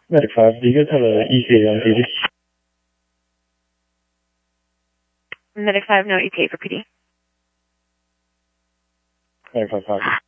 Medic 5, do you guys have an ETA on PD? Medic 5, no ETA for PD. Medic 5, copy.